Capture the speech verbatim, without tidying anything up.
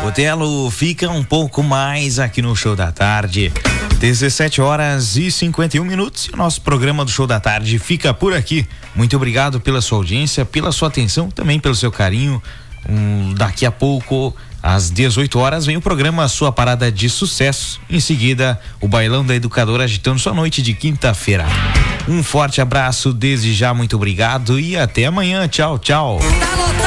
Otelo fica um pouco mais aqui no Show da Tarde. dezessete horas e cinquenta e um minutos. E o nosso programa do Show da Tarde fica por aqui. Muito obrigado pela sua audiência, pela sua atenção, também pelo seu carinho. Um, daqui a pouco, às dezoito horas, vem o programa Sua Parada de Sucesso. Em seguida, o Bailão da Educadora agitando sua noite de quinta-feira. Um forte abraço, desde já, muito obrigado e até amanhã. Tchau, tchau.